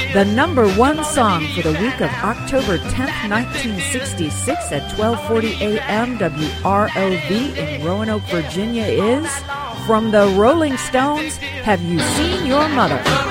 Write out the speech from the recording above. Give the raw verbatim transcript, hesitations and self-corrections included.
The number one song for the week of October tenth, nineteen sixty-six at twelve forty a.m. W R O V in Roanoke, Virginia is from the Rolling Stones, Have You Seen Your Mother?